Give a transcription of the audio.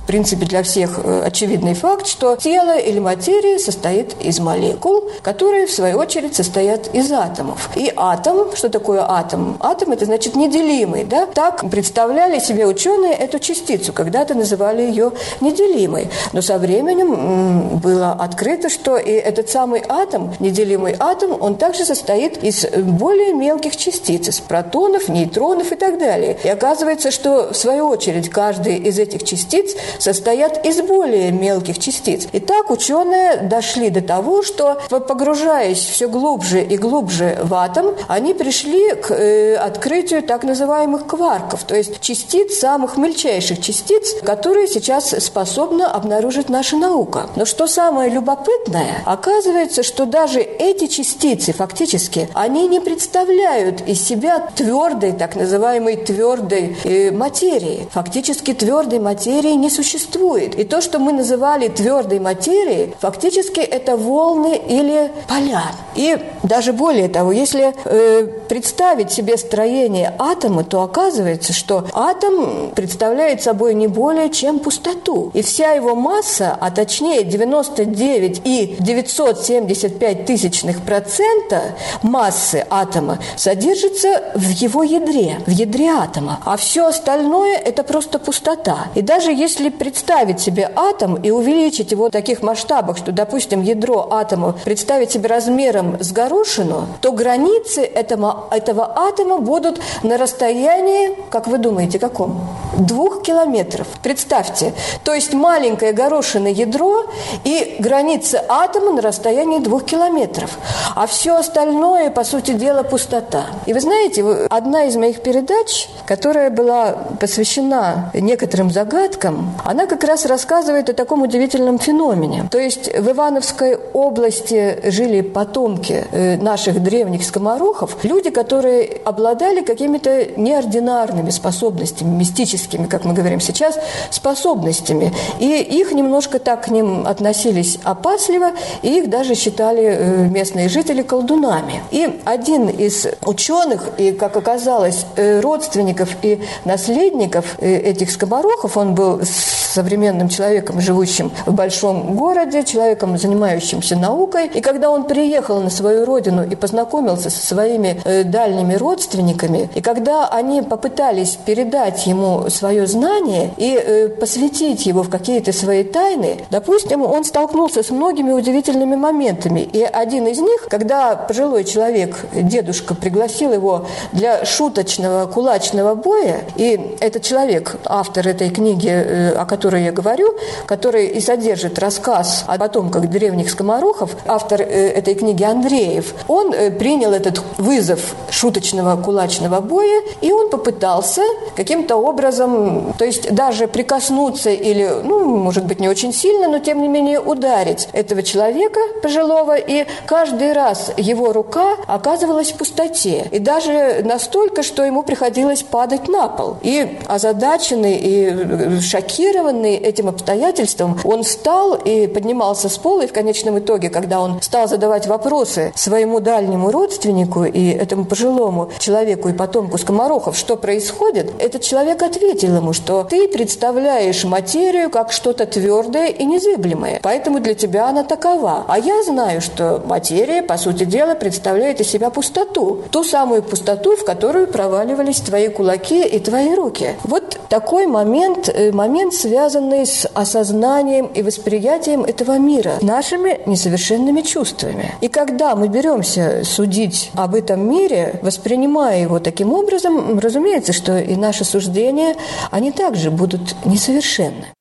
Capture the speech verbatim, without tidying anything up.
в принципе, для всех очевидный факт, что тело или материя состоит из молекул, которые, в свою очередь, состоят из атомов. И атом, что такое атом? Атом – это значит неделимый, да? Так представляли себе ученые эту частицу, когда-то называли ее неделимой. Но со временем было открыто, что и этот самый атом, неделимый атом, он также состоит из более мелких частиц, из протонов, нейтронов и так далее. И оказывается, что, в свою очередь, каждая из этих частиц состоят из более мелких частиц. И так ученые дошли до того, что, погружаясь все глубже и глубже в атом, они пришли к э, открытию так называемых кварков, то есть частиц, самых мельчайших частиц, которые сейчас способна обнаружить наша наука. Но что самое любопытное, оказывается, что даже эти частицы, фактически, они не представляют из себя твердой, так называемой твердой э, материи. Фактически твердой материи не существует. И то, что мы называли твердой материей, фактически это волны или поля. И даже более того, если э, представить себе строение атома, то оказывается, что атом представляет собой не более чем пустоту. И вся его масса, а точнее девяносто девять целых девятьсот семьдесят пять тысячных процента массы атома содержится в его ядре, в ядре атома. А все остальное – это просто пустота. И даже если представить себе атом и увеличить его в таких масштабах, что, допустим, ядро атома представить себе размером с горошину, то границы этого, этого атома будут на расстоянии, как вы думаете, каком? Двух километров. Представьте, то есть маленькое горошиное ядро и границы атома на расстоянии двух километров. А все остальное, по сути дела, пустота. И вы знаете, одна из моих передач, которая была посвящена некоторым загадкам, она как раз рассказывает о таком удивительном феномене. То есть в Ивановской области жили потомки наших древних скоморохов, люди, которые обладали какими-то неординарными способностями, мистическими, как мы говорим сейчас, способностями. И их немножко так к ним относились опасливо, и их даже считали местные жители колдунами. И один из ученых, и, как оказалось, родственников и наследников этих скоморохов, он был современным человеком, живущим в большом городе, человеком, занимающимся наукой. И когда он приехал на свою родину и познакомился со своими э, дальними родственниками, и когда они попытались передать ему свое знание и э, посвятить его в какие-то свои тайны, допустим, он столкнулся с многими удивительными моментами. И один из них, когда пожилой человек, дедушка, пригласил его для шуточного кулачного боя, и этот человек, автор этой книги, э, о которой я говорю, который и содержит рассказ о потомках древних скоморохов, автор э, этой книги Андреев, он э, принял этот вызов шуточного кулачного боя, и он попытался каким-то образом, то есть даже прикоснуться или, ну, может быть, не очень сильно, но тем не менее ударить этого человека пожилого, и каждый раз его рука оказывалась в пустоте. И даже настолько, что ему приходилось падать на пол. И озадаченный и шокированный этим обстоятельством, он встал и поднимался с пола, и в конечном итоге, когда он стал задавать вопросы своему дальнему родственнику и этому пожилому человеку и потомку скоморохов, что происходит, этот человек ответил ему, что ты представляешь материю как что-то твердое и незыблемое, поэтому для тебя она такова. А я знаю, что материя, по сути дела, представляет из себя пустоту, ту самую пустоту, в которую проваливались твои кулаки и твои руки. Вот такой момент, момент, связанный с осознанием и восприятием этого мира, нашими несовершенными чувствами. И когда мы беремся судить об этом мире, воспринимая его таким образом, разумеется, что и наши суждения, они также будут несовершенны.